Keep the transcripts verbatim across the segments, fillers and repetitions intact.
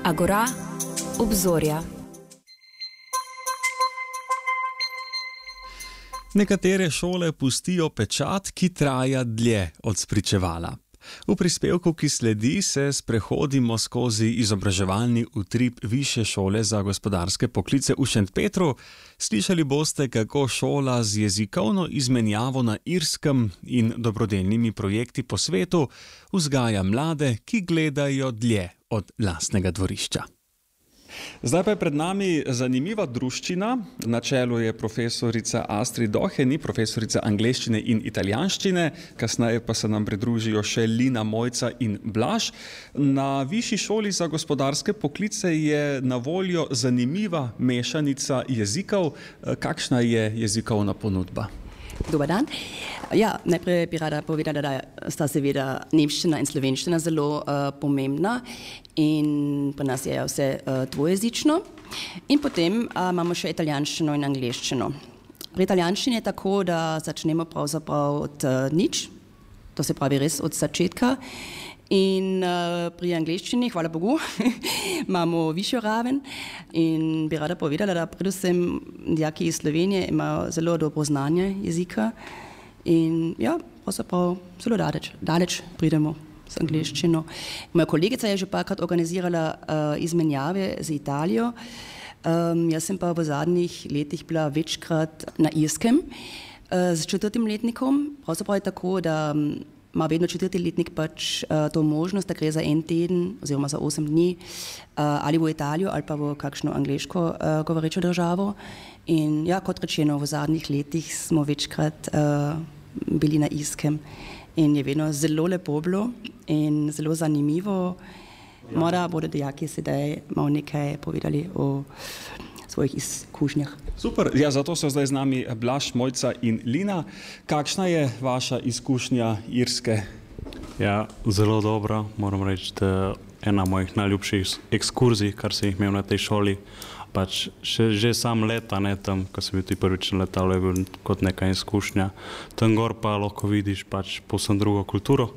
Agora, obzorja. Nekatere šole pustijo pečat, ki traja dlje od spričevala. V prispevku, ki sledi, se sprehodimo skozi izobraževalni utrip Višje šole za gospodarske poklice v Šentpetru. Slišali boste, kako šola z jezikovno izmenjavo na Irskem in dobrodelnimi projekti po svetu vzgaja mlade, ki gledajo dlje od lastnega dvorišča. Zdaj pa je pred nami zanimiva druščina. Na čelu je profesorica Astrid Doheny, profesorica angleščine in italijanščine, kasneje pa se nam pridružijo še Lina, Mojca in Blaž. Na Višji šoli za gospodarske poklice je na voljo zanimiva mešanica jezikov. Kakšna je jezikovna ponudba? Dobar dan. Ja, najprej bi rada povedala, da sta seveda nemščina in slovenščina zelo uh, pomembna in pri nas je vse uh, dvojezično. In potem uh, imamo še italijanščino in angleščino. Pri italijanščini je tako, da začnemo pravzaprav od uh, nič, to se pravi res od začetka. In uh, pri angleščini, hvala Bogu, imamo višjo raven in bi rada povedala, da predvsem dijaki iz Slovenije imajo zelo dobro znanje jezika in ja, pravzaprav zelo daleč, daleč pridemo z angleščino. Moja kolegica je že parkrat organizirala uh, izmenjave z Italijo, um, jaz sem pa v zadnjih letih bila večkrat na Irskem uh, z četrtim letnikom. Pravzaprav je tako, da um, ima vedno četrti letnik pač uh, to možnost, da gre za en teden oziroma za osem dni uh, ali v Italijo ali pa v kakšno angleško uh, govorečo državo. In ja, kot rečeno, v zadnjih letih smo večkrat uh, bili na Irskem in je vedno zelo lepo bilo in zelo zanimivo. Ja. Morda bodo dijaki sedaj malo nekaj povedali o svojih izkušnjah. Super, ja, zato so zdaj z nami Blaž, Mojca in Lina. Kakšna je vaša izkušnja Irske? Ja, zelo dobra. Moram reči, da ena mojih najljubših ekskurzij, kar sem jih imel na tej šoli, pač še, že sam leta, ne, tam, ko sem bil ti prvič na letalu, je bil kot neka izkušnja. Tam gor pa lahko vidiš pač povsem drugo kulturo.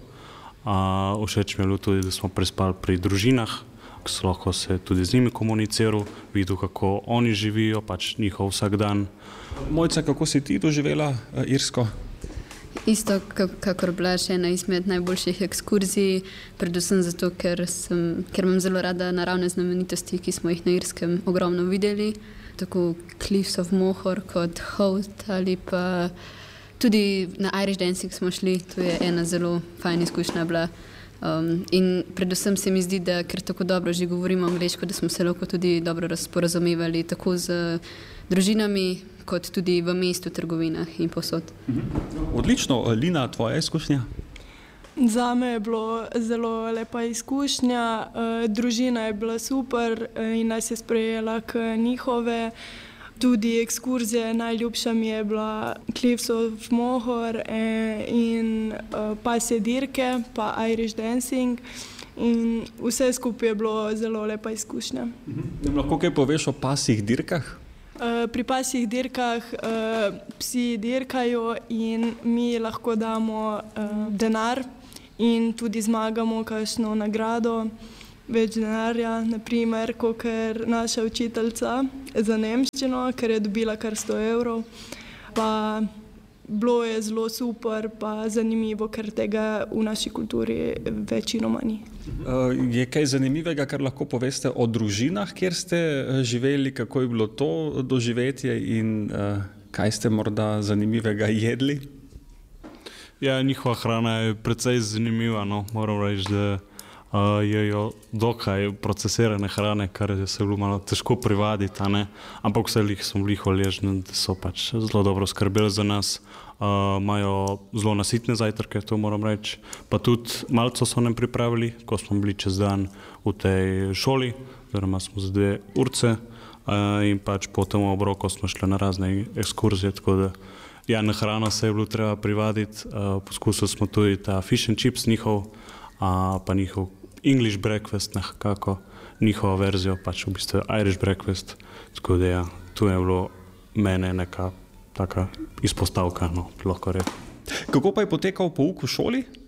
A, všeč mi je bilo tudi, da smo prespali pri družinah, lahko se tudi z njimi komuniciral, videl, kako oni živijo, pač njihov vsak dan. Mojca, kako si ti doživela uh, Irsko? Isto, kakor Blaž, ena izmed najboljših ekskurzij, predvsem zato, ker, sem, ker imam zelo rada naravne znamenitosti, ki smo jih na Irskem ogromno videli, tako Cliffs of Moher kot Howth ali pa tudi na Irish Dancing smo šli, to je ena zelo fajn izkušnja bila. Um, in predvsem se mi zdi, da ker tako dobro že govorimo angleško, da smo se lahko tudi dobro razporazumevali tako z družinami, kot tudi v mestu, trgovinah in posod. Odlično. Lina, tvoja izkušnja? Zame je bilo zelo lepa izkušnja. Družina je bila super in nas je sprejela k njihove. Tudi ekskurzije, najljubša mi je bila Cliffs of Moher in uh, pasje dirke, pa Irish Dancing in vse skupaj je bilo zelo lepa izkušnja. Mhm. Lahko kaj poveš o pasjih dirkah? Uh, pri pasjih dirkah uh, psi dirkajo in mi lahko damo uh, denar in tudi zmagamo kakšno nagrado. Več denarja, naprimer, kot naša učiteljica za nemščino, ker je dobila kar sto evrov. Pa bilo je zelo super, pa zanimivo, ker tega v naši kulturi večinoma ni. Uh, je kaj zanimivega, kar lahko poveste o družinah, kjer ste živeli, kako je bilo to doživetje in uh, kaj ste morda zanimivega jedli? Ja, njihova hrana je precej zanimiva, no, moram reči, da Uh, jejo dokaj procesirane hrane, kar je se bilo malo težko privaditi, a ne? Ampak vse jih smo bili hvaležni, da so pač zelo dobro skrbeli za nas. Uh, imajo zelo nasitne zajtrke, to moram reči. Pa tudi malco so nam pripravili, ko smo bili čez dan v tej šoli, oziroma smo za dve urce uh, in pač po tem obroku smo šli na razne ekskurzije, tako da ja, na hrano se je bilo treba privaditi. Uh, poskusili smo tudi ta fish and chips njihov, uh, pa njihov English breakfast, nekako njihovo verzijo, pač v bistvu Irish breakfast, tako da ja, tu je bilo mene neka taka izpostavka, no, lahko reči. Kako pa je potekal pouk v šoli?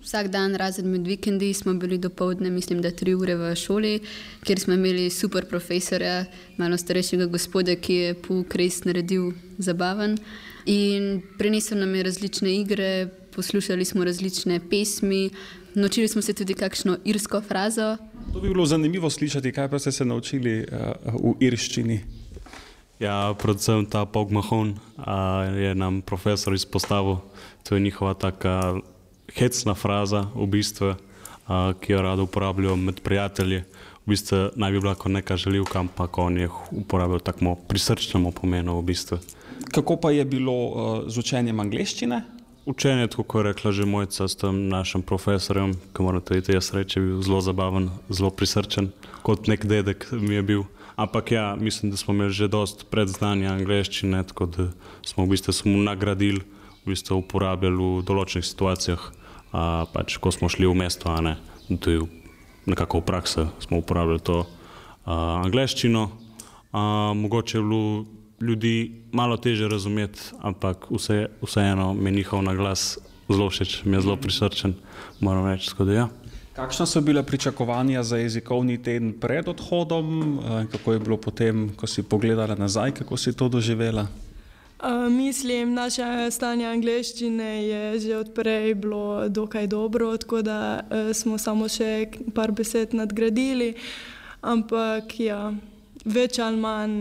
Vsak dan, razen med vikendi, smo bili dopoldne, mislim, da tri ure v šoli, kjer smo imeli super profesorja, malo starejšega gospoda, ki je pouk res naredil zabaven. In prinesel nam je različne igre, poslušali smo različne pesmi, naučili smo se tudi kakšno irsko frazo. To bi bilo zanimivo slišati, kaj pa ste se naučili uh, v irščini. Ja, predvsem ta pogmahon je nam profesor izpostavil. To je njihova taka hecna fraza, v bistvu, a, ki jo rado uporabljajo med prijatelji. V bistvu naj bi bila kot neka želivka, ampak on je uporabil tako prisrčnemu pomenu v bistvu. Kako pa je bilo uh, z učenjem angleščine? Učenje, tako kot je rekla že Mojca s tem našim profesorjem, ki moram tudi jaz reči, je bil zelo zabaven, zelo prisrčen, kot nek dedek mi je bil. Ampak ja, mislim, da smo imeli že dost predznanja angleščine, tako da smo v bistvu smo nagradili, v bistvu uporabljali v določenih situacijah, a, pač ko smo šli v mesto, a ne, tudi nekako v praksi smo uporabljali to a, angleščino. A, mogoče je bilo ljudi malo teže razumeti, ampak vse, vseeno mi je njihov naglas zelo všeč, mi je zelo prisrčen, moram reči, tako da ja. Kakšna so bile pričakovanja za jezikovni teden pred odhodom? Kako je bilo potem, ko si pogledala nazaj, kako si to doživela? Uh, mislim, naše stanje angleščine je že odprej bilo dokaj dobro, tako da uh, smo samo še par besed nadgradili, ampak ja, več ali manj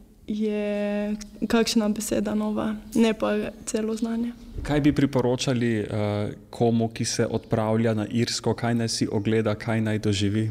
je kakšna beseda nova, ne pa celo znanje. Kaj bi priporočali uh, komu, ki se odpravlja na Irsko, kaj naj si ogleda, kaj naj doživi?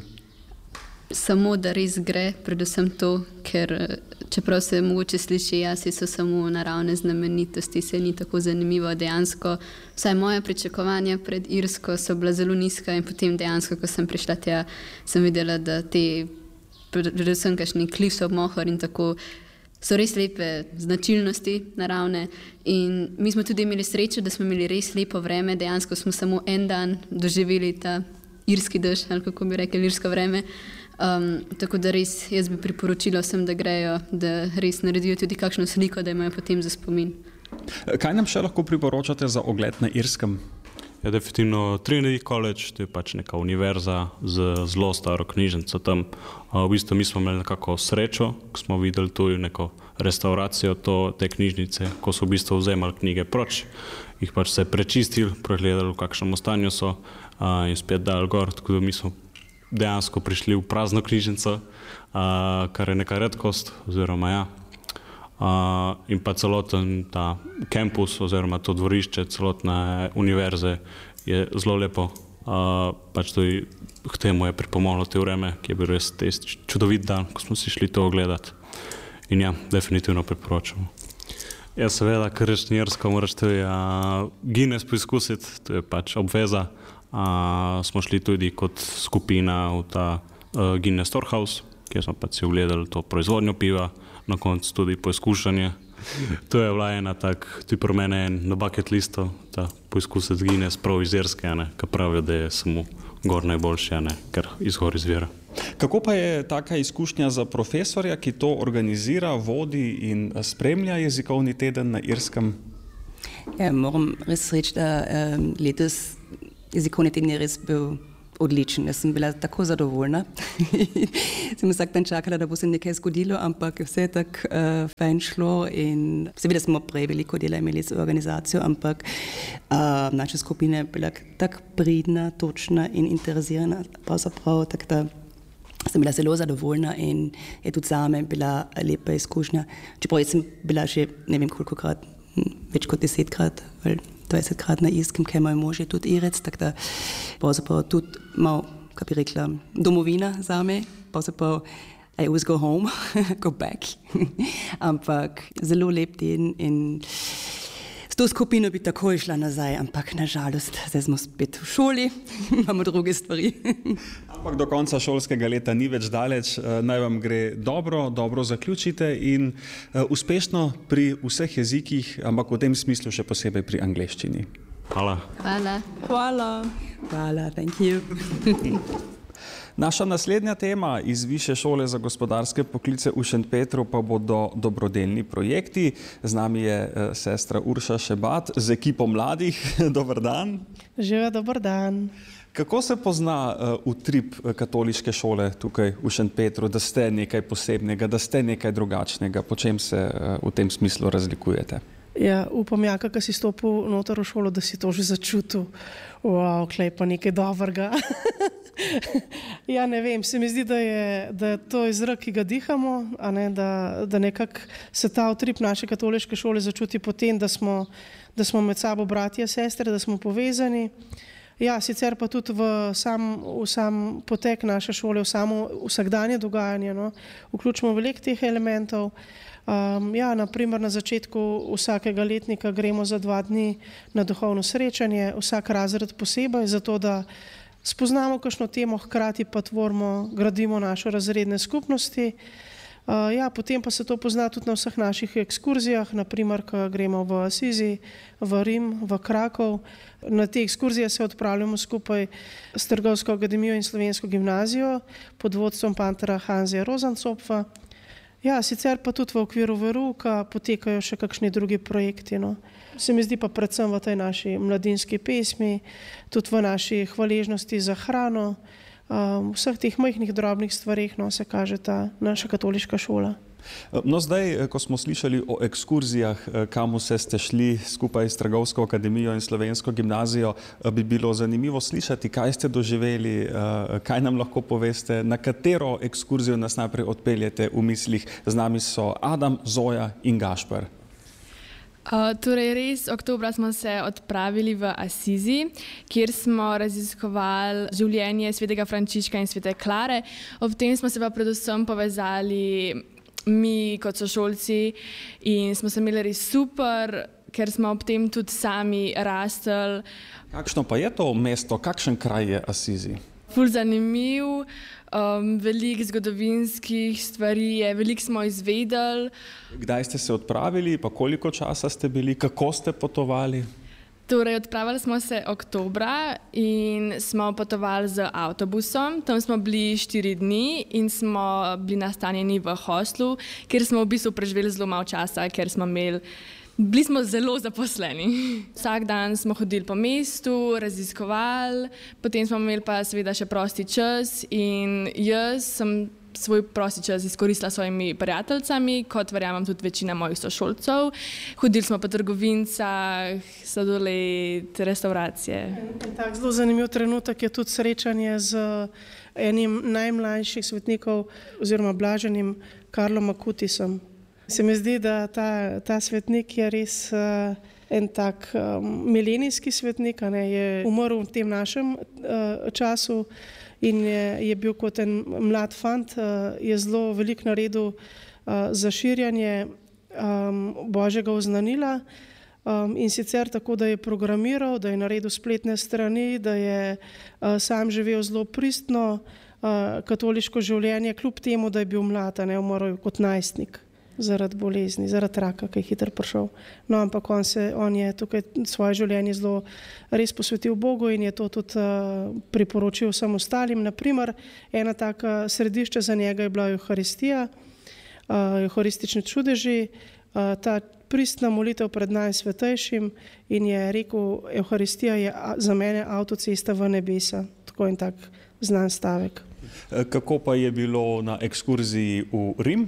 Samo, da res gre, predvsem to, ker čeprav se mogoče sliši, jasi so samo naravne znamenitosti, se ni tako zanimivo dejansko. Vsaj moje pričakovanja pred Irsko so bila zelo nizka in potem dejansko, ko sem prišla tja, sem videla, da te, predvsem kakšni Cliffs of Moher in tako, so res lepe značilnosti naravne in mi smo tudi imeli srečo, da smo imeli res lepo vreme, dejansko smo samo en dan doživeli ta irski dež, ali kako bi rekli, irsko vreme. Um, tako da res jaz bi priporočila vsem, da grejo, da res naredijo tudi kakšno sliko, da imajo potem za spomin. Kaj nam še lahko priporočate za ogled na Irskem? Je definitivno Trinity College, to je pač neka univerza z zelo staro knjižnico tam. V bistvu mi smo imeli nekako srečo, ko smo videli tu neko restauracijo to, te knjižnice, ko so v bistvu vzemali knjige proč, jih pač se prečistili, pregledali, v kakšnem stanju so a, in spet dali gor, tako da mi smo dejansko prišli v prazno knjižnico, a, kar je neka redkost, oziroma ja. Uh, in pa celoten ta kampus oziroma to dvorišče celotne univerze je zelo lepo. Uh, pač tudi k temu je pripomoglo te vreme, ki je bil res čudovit dan, ko smo si šli to ogledati. In ja, definitivno priporočamo. Ja, seveda, ker reč na Irsko, moraš tudi uh, Guinness poizkusiti, to je pač obveza. Uh, smo šli tudi kot skupina v ta uh, Guinness Storehouse, kjer smo pač si ogledali to proizvodnjo piva, na koncu tudi poizkušanje. To je bila ena tak, tudi pri mene en na bucket listu, ta poizkusiti Guinness prav iz Irske, ki pravijo, da je samo gor najboljši, ker iz gor izvira. Kako pa je taka izkušnja za profesorja, ki to organizira, vodi in spremlja jezikovni teden na Irskem? Ja, moram res reči, da um, letos jezikovni teden je res bil odličen. Jaz sem bila tako zadovoljna. Sem vsak dan čakala, da bo se nekaj zgodilo, ampak vse je tako uh, fajn šlo in seveda smo prej veliko dela imeli z organizacijo, ampak uh, naša skupina je bila tako pridna, točna in interesirana, pravzaprav, tako da sem bila zelo zadovoljna in je tudi zame bila lepa izkušnja. Čeprav jaz sem bila že ne vem kolikokrat, več kot desetkrat, dvajsetkrat na Irskem, ker moj mož je tudi Irec, tako da pravzaprav tudi malo, kaj bi rekla, domovina zame, pravzaprav I always go home, go back. Ampak zelo lep teden in s to skupino bi takoj šla nazaj, ampak nažalost, zdaj smo spet v šoli, imamo druge stvari. Ampak do konca šolskega leta ni več daleč, naj vam gre dobro, dobro zaključite in uspešno pri vseh jezikih, ampak v tem smislu še posebej pri angleščini. Hvala. Hvala. Hvala. Hvala, thank you. Naša naslednja tema iz Višje šole za gospodarske poklice v Šentpetru pa bodo dobrodelni projekti. Z nami je sestra Urša Šebat z ekipo mladih. Dober dan. Živijo, dober dan. Kako se pozna utrip katoliške šole tukaj v Šentpetru, da ste nekaj posebnega, da ste nekaj drugačnega? Po čem se v tem smislu razlikujete? Ja, upam, Jaka, ko si stopil noter v šolo, da si to že začutil. Wow, klej pa nekaj dobrega. Ja, ne vem, se mi zdi, da je, da je to izrak, ki ga dihamo, a ne, da, da nekako se ta utrip naše katoliške šole začuti potem, da smo, da smo med sabo bratje, sestre, da smo povezani. Ja, sicer pa tudi v sam, v sam potek naše šole, v samo vsakdanje dogajanje, no, vključimo veliko teh elementov. Um, ja, naprimer na začetku vsakega letnika gremo za dva dni na duhovno srečanje, vsak razred posebej, zato da spoznamo kakšno temo, hkrati pa tvorimo, gradimo naše razredne skupnosti. Uh, ja, potem pa se to pozna tudi na vseh naših ekskurzijah, naprimer, ko gremo v Asizi, v Rim, v Krakov. Na te ekskurzije se odpravljamo skupaj s Trgovsko akademijo in Slovensko gimnazijo pod vodstvom pantera Hanzija Rozencopfa. Ja, sicer pa tudi v okviru verouka potekajo še kakšni drugi projekti. No. Se mi zdi pa predvsem v tej naši mladinski pesmi, tudi v naši hvaležnosti za hrano, v vseh teh majhnih drobnih stvareh, no, se kaže ta naša katoliška šola. No, zdaj, ko smo slišali o ekskurzijah, kam vse ste šli skupaj s Trgovsko akademijo in Slovensko gimnazijo, bi bilo zanimivo slišati, kaj ste doživeli, kaj nam lahko poveste, na katero ekskurzijo nas najprej odpeljete v mislih. Z nami so Adam, Zoja in Gašper. Uh, torej res, oktobra smo se odpravili v Asizi, kjer smo raziskovali življenje svetega Frančiška in svete Klare. Ob tem smo se pa predvsem povezali mi kot sošolci in smo se imeli res super, ker smo ob tem tudi sami rastli. Kakšno pa je to mesto, kakšen kraj je Asizi? Ful zanimiv, um, veliko zgodovinskih stvari je, veliko smo izvedeli. Kdaj ste se odpravili, pa koliko časa ste bili, kako ste potovali? Torej, odpravili smo se oktobra in smo potovali z avtobusom. Tam smo bili štiri dni in smo bili nastanjeni v hostlu, kjer smo v bistvu preživeli zelo malo časa, ker smo imeli, bili smo zelo zaposleni. Vsak dan smo hodili po mestu, raziskovali, potem smo imeli pa seveda še prosti čas in jaz sem svoj prosti čas izkoristila s svojimi prijateljicami, kot verjamem tudi večina mojih sošolcev. Hodili smo po trgovincah, sladoled, restauracije. En tak zelo zanimiv trenutek je tudi srečanje z enim najmlajših svetnikov oziroma blaženim Karlom Akutisom. Se mi zdi, da ta, ta svetnik je res uh, en tak um, milenijski svetnik, a ne, je umrl v tem našem uh, času in je, je bil kot en mlad fant, uh, je zelo veliko naredil uh, za širjanje um, Božjega oznanila um, in sicer tako, da je programiral, da je naredil spletne strani, da je uh, sam živel zelo pristno uh, katoliško življenje, kljub temu, da je bil mlad, a ne, umrl kot najstnik zaradi bolezni, zaradi raka, ki je hitro prišel. No, ampak on, se, on je tukaj svoje življenje zelo res posvetil Bogu in je to tudi uh, priporočil vsem ostalim. Naprimer, ena taka središča za njega je bila Euharistija, uh, euharistični čudeži, uh, ta pristna molitev pred Najsvetejšim in je rekel, Euharistija je za mene avtocesta v nebesa. Tako in tak znan stavek. Kako pa je bilo na ekskurziji v Rim?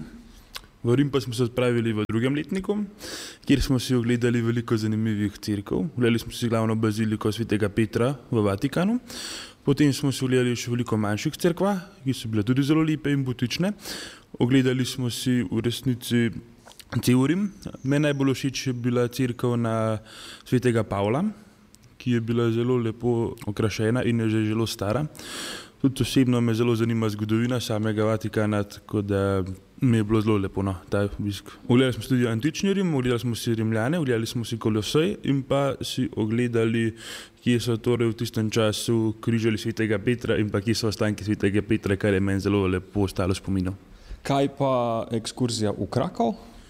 V Rim pa smo se odpravili v drugem letniku, kjer smo si ogledali veliko zanimivih cerkev. Ogledali smo si glavno baziliko svetega Petra v Vatikanu, potem smo si ogledali še veliko manjših cerkva, ki so bile tudi zelo lepe in butične. Ogledali smo si v resnici cel Rim. Meni najbolj všeč je bila cerkev na svetega Pavla, ki je bila zelo lepo okrašena in je že zelo stara. Tudi osebno me zelo zanima zgodovina samega Vatikana, tako da mi je bilo zelo lepo, no, ta obisk. Ogledali smo tudi antični Rim, ogledali smo si Rimljane, ogledali smo si Kolosej in pa si ogledali, kje so torej v tistem času križali svetega Petra in pa kje so ostanki svetega Petra, kar je meni zelo lepo ostalo spominov. Kaj pa ekskurzija v Krakov?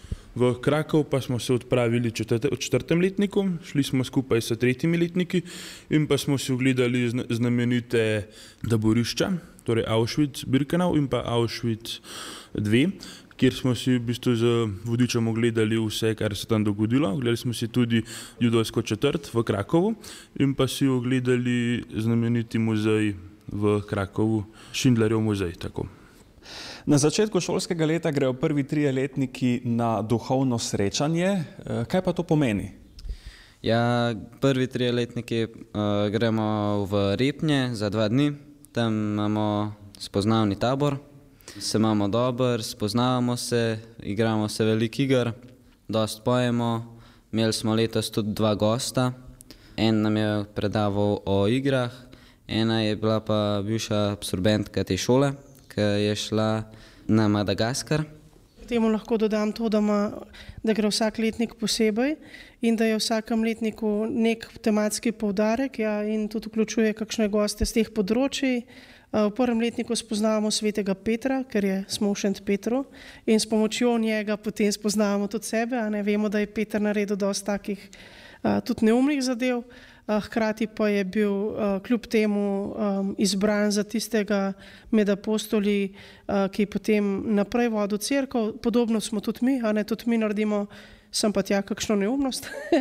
V Krakov pa smo se odpravili četrte, v četrtem letniku, šli smo skupaj s tretjimi letniki in pa smo si ogledali znamenite taborišča, torej Auschwitz-Birkenau in pa Auschwitz dva, kjer smo si v bistvu z vodičem ogledali vse, kar se tam dogodilo. Gledali smo si tudi judovsko četrt v Krakovu in pa si ogledali znameniti muzej v Krakovu, Schindlerjev muzej. Tako. Na začetku šolskega leta grejo prvi trije letniki na duhovno srečanje. Kaj pa to pomeni? Ja, prvi trije letniki uh, gremo v Repnje za dva dni. Tam imamo spoznavni tabor. Se imamo dobro, spoznavamo se, igramo se veliko iger, dost pojemo. Imeli smo letos tudi dva gosta. En nam je predaval o igrah, ena je bila pa bivša absorbentka te šole, ki je šla na Madagaskar. Temu lahko dodam to, da, ima, da gre vsak letnik posebej in da je v vsakem letniku nek tematski poudarek, ja, in tudi vključuje kakšne goste z teh področij. V prvem letniku spoznavamo svetega Petra, ker je smo v Šentpetru, in s pomočjo njega potem spoznavamo tudi sebe. A ne, vemo, da je Peter naredil dosti takih uh, tudi neumnih zadev, uh, hkrati pa je bil uh, kljub temu um, izbran za tistega med apostoli, uh, ki je potem naprej vodil cerkev. Podobno smo tudi mi, a ne, tudi mi naredimo sem pa tja kakšno neumnost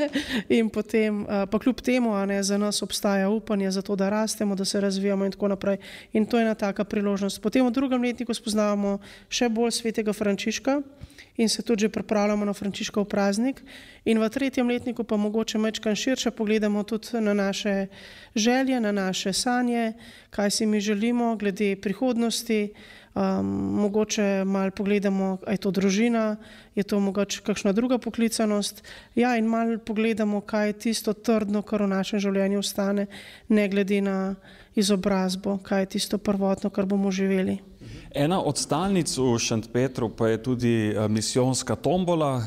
in potem, pa kljub temu, a ne, za nas obstaja upanje za to, da rastemo, da se razvijamo in tako naprej. In to je ena taka priložnost. Potem v drugem letniku spoznavamo še bolj svetega Frančiška in se tudi že pripravljamo na Frančiškov praznik. In v tretjem letniku pa mogoče majčkeno širše pogledamo tudi na naše želje, na naše sanje, kaj si mi želimo glede prihodnosti. Um, mogoče malo pogledamo, a je to družina, je to mogoče kakšna druga poklicanost. Ja, in malo pogledamo, kaj je tisto trdno, kar v našem življenju ostane, ne glede na izobrazbo, kaj je tisto prvotno, kar bomo živeli. Ena od stalnic v Šentpetru pa je tudi misijonska tombola.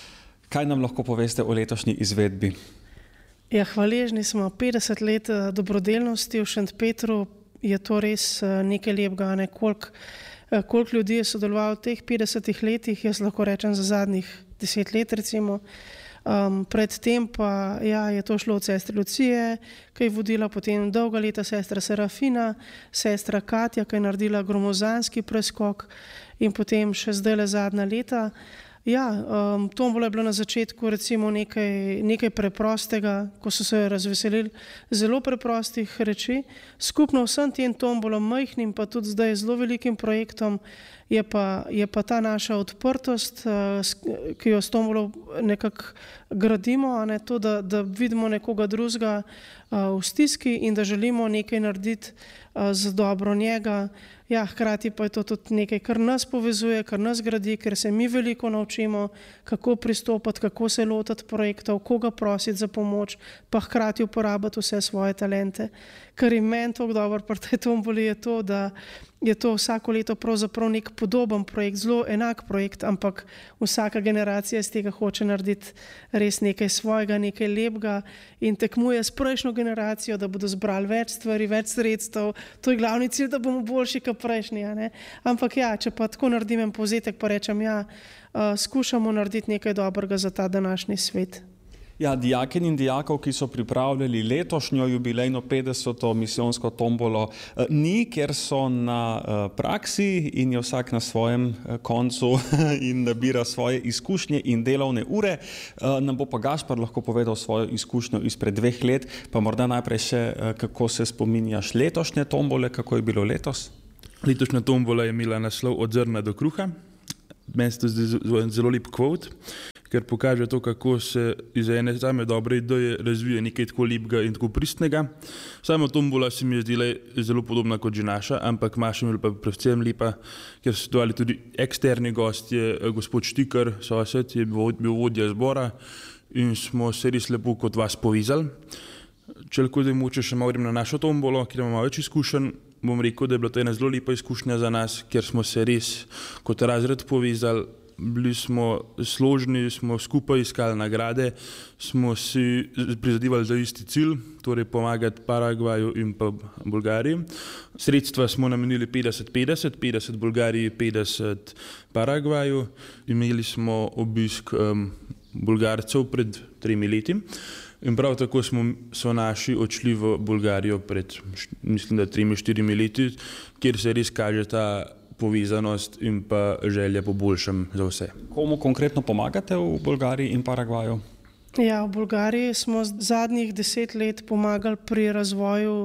Kaj nam lahko poveste o letošnji izvedbi? Ja, hvaležni smo petdeset let dobrodelnosti v Šentpetru. Je to res nekaj lepega, ne? Koliko, koliko ljudi je sodelovalo v teh petdesetih letih, jaz lahko rečem za zadnjih deset let recimo. Um, predtem pa ja, je to šlo od sestre Lucije, ki je vodila potem dolga leta sestra Serafina, sestra Katja, ki je naredila gromozanski preskok in potem še zdajle zadnja leta. Ja, um, tombola je bila na začetku recimo nekaj, nekaj preprostega, ko so se razveselili zelo preprostih reči. Skupno vsem tem tombolom, majhnim pa tudi zdaj zelo velikim projektom, je pa, je pa ta naša odprtost, uh, ki jo s tombolo nekako gradimo, a ne, to, da, da vidimo nekoga drugega uh, v stiski in da želimo nekaj narediti uh, za dobro njega. Ja, hkrati pa je to tudi nekaj, kar nas povezuje, kar nas gradi, ker se mi veliko naučimo, kako pristopati, kako se lotiti projektov, koga prositi za pomoč, pa hkrati uporabiti vse svoje talente. Kar je meni toliko dobro pri tej tomboli je to, da je to vsako leto pravzaprav nek podoben projekt, zelo enak projekt, ampak vsaka generacija iz tega hoče narediti res nekaj svojega, nekaj lepega in tekmuje s prejšnjo generacijo, da bodo zbrali več stvari, več sredstev. To je glavni cilj, da bomo boljši kot prejšnji. A ne? Ampak ja, če pa tako naredim en povzetek, pa rečem, ja, uh, skušamo narediti nekaj dobrega za ta današnji svet. Ja, dijakinj in dijakov, ki so pripravljali letošnjo jubilejno petdeseto misijonsko tombolo, ni, ker so na praksi in je vsak na svojem koncu in nabira svoje izkušnje in delovne ure. Nam bo pa Gašpar lahko povedal svojo izkušnjo izpred dveh let, pa morda najprej še, kako se spominjaš letošnje tombole, kako je bilo letos? Letošnja tombola je imela naslov Od zrna do kruha. Meni se to zdi zelo lep kvot, ker pokaže to, kako se iz ene same dobre ideje razvije nekaj tako lepega in tako pristnega. Sama tombola se mi je zdela zelo podobna kot že naša, ampak Maša mi je pa predvsem lepa, ker so dali tudi eksterni gostje, gospod Štikar, sosed, je bil vodja zbora in smo se res lepo kot vas povezali. Če lahko zdaj moče še malo grem na našo tombolo, kjer imamo več izkušenj, bom rekel, da je bila to ena zelo lepa izkušnja za nas, ker smo se res kot razred povezali. Bili smo složni, smo skupaj iskali nagrade, smo si prizadevali za isti cilj, torej pomagati Paragvaju in pa Bolgariji. Sredstva smo namenili petdeset petdeset, petdeset Bolgariji, petdeset Paragvaju. Imeli smo obisk um, Bolgarcev pred tremi leti. In prav tako smo, so naši odšli v Bolgarijo pred, mislim, da tremi, štirimi leti, kjer se res kaže ta povezanost in pa želja po boljšem za vse. Komu konkretno pomagate v Bolgariji in Paragvaju? Ja, v Bolgariji smo zadnjih deset let pomagali pri razvoju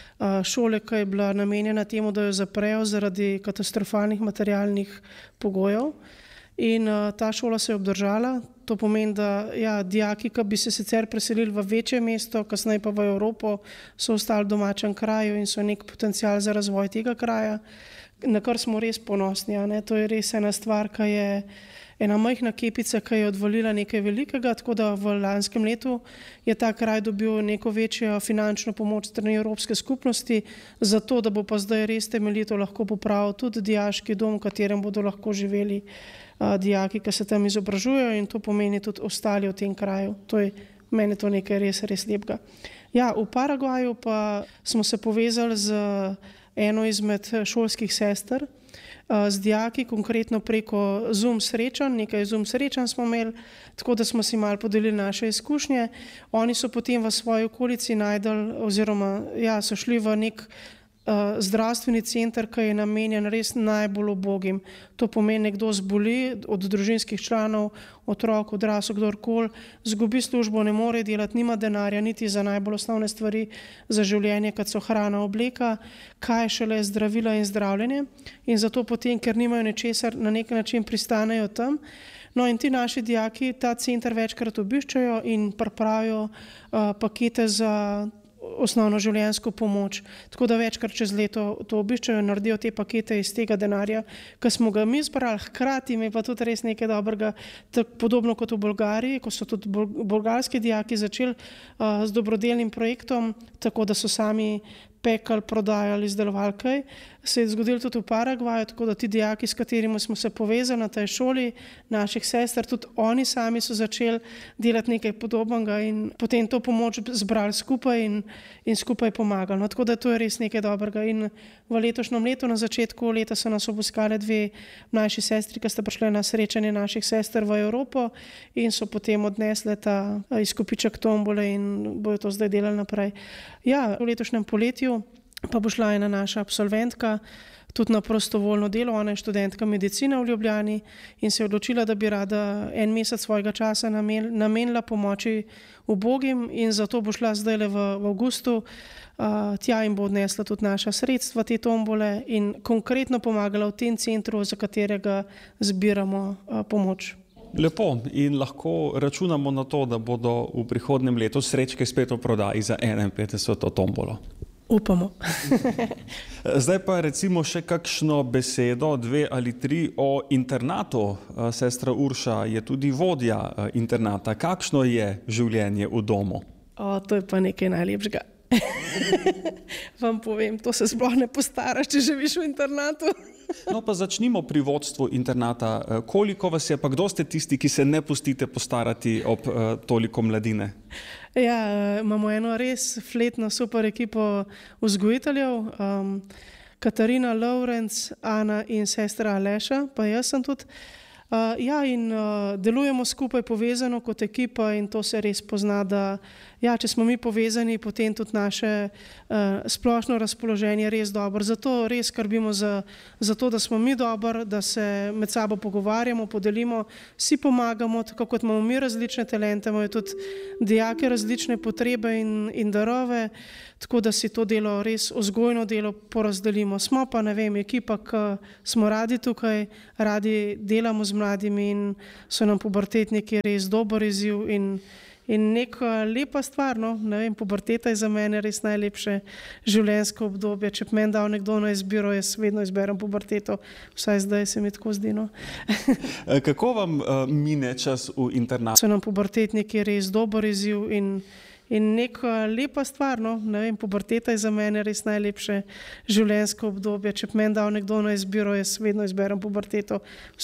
šole, ki je bila namenjena temu, da jo zaprejo zaradi katastrofalnih materialnih pogojev. In ta šola se je obdržala. To pomeni, da ja, dijaki, ki bi se sicer preselili v večje mesto, kasneje pa v Evropo, so ostali v domačem kraju in so nek potencial za razvoj tega kraja, na kar smo res ponosni. Ne? To je res ena stvar, ki je ena majhna kepica, ki je odvalila nekaj velikega, tako da v lanskem letu je ta kraj dobil neko večjo finančno pomoč strani Evropske skupnosti, zato da bo pa zdaj res temeljito lahko popravil tudi dijaški dom, v katerem bodo lahko živeli uh, dijaki, ki se tam izobražujejo, in to pomeni tudi ostali v tem kraju. To je meni to nekaj res, res lepega. Ja, v Paragvaju pa smo se povezali z eno izmed šolskih sester, z dijaki, konkretno preko Zoom srečanj, nekaj Zoom srečanj smo imeli, tako da smo si malo podelili naše izkušnje. Oni so potem v svoji okolici najdel, oziroma ja, so šli v nek uh, zdravstveni center, ki je namenjen res najbolj ubogim. To pomeni, nekdo zboli od družinskih članov, otrok, odrasel, kdorkoli, zgubi službo, ne more delati, nima denarja niti za najbolj osnovne stvari za življenje, kot so hrana, obleka, kaj šele zdravila in zdravljenje. In zato potem, ker nimajo ničesar, na nek način pristanejo tam. No in ti naši dijaki ta center večkrat obiščajo in pripravijo uh, pakete za osnovno življenjsko pomoč. Tako da večkrat čez leto to obiščajo, naredijo te pakete iz tega denarja, ki smo ga mi zbrali, hkrati mi pa tudi res nekaj dobrega, tako podobno kot v Bolgariji, ko so tudi bol bolgarski dijaki začeli uh, z dobrodelnim projektom, tako da so sami pekali, prodajali, izdelovali kaj. Se je zgodilo tudi v Paragvaju, tako da ti dijaki, s katerimi smo se povezali na tej šoli, naših sester, tudi oni sami so začeli delati nekaj podobnega in potem to pomoč zbrali skupaj in, in skupaj pomagali. No, tako da to je res nekaj dobrega. In v letošnjem letu, na začetku leta, so nas obiskali dve mlajši sestri, ki sta prišli na srečanje naših sester v Evropo in so potem odnesli ta izkupiček tombole in bojo to zdaj delali naprej. Ja, v letošnjem poletju pa bo šla ena naša absolventka tudi na prostovoljno delo. Ona je študentka medicine v Ljubljani in se je odločila, da bi rada en mesec svojega časa namen, namenila pomoči ubogim in zato bo šla zdaj v, v avgustu uh, tja in bo odnesla tudi naša sredstva, te tombole, in konkretno pomagala v tem centru, za katerega zbiramo uh, pomoč. Lepo, in lahko računamo na to, da bodo v prihodnjem letu srečke spet v prodaji za enainpetdeseto tombolo. Upamo. Zdaj pa recimo še kakšno besedo, dve ali tri o internatu. Sestra Urša je tudi vodja internata. Kakšno je življenje v domu? O, to je pa nekaj najlepšega. Vam povem, to se sploh ne postaraš, če živiš v internatu. No pa začnimo pri vodstvu internata. Koliko vas je, pa kdo ste tisti, ki se ne pustite postarati ob uh, toliko mladine? Ja, imamo eno res fletno super ekipo vzgojiteljev. Um, Katarina, Lovrenc, Ana in sestra Aleša, pa jaz sem tudi. Uh, ja, in uh, delujemo skupaj povezano kot ekipa in to se res pozna, da ja, če smo mi povezani, potem tudi naše uh, splošno razpoloženje je res dobro. Zato res skrbimo za, za to, da smo mi dobro, da se med sabo pogovarjamo, podelimo, si pomagamo, tako kot imamo mi različne talente, imajo tudi dijake različne potrebe in, in darove, tako da si to delo, res vzgojno delo porazdelimo. Smo pa, ne vem, ekipa, ki smo radi tukaj, radi delamo z mladimi in so nam pubertetniki res dober izziv in In neka lepa stvar, no, ne vem, puberteta je za mene res najlepše življenjsko obdobje. Če bi meni dal nekdo na izbiro, jaz vedno izberem puberteto, vsaj zdaj se mi tako zdi, no. Kako vam uh, mine čas v internatu? So nam pubertetniki res dober izziv in In neka lepa stvar, no, ne vem, puberteta je za mene res najlepše življenjsko obdobje. Če bi meni dal nekdo na izbiro, jaz vedno izberem puberteto,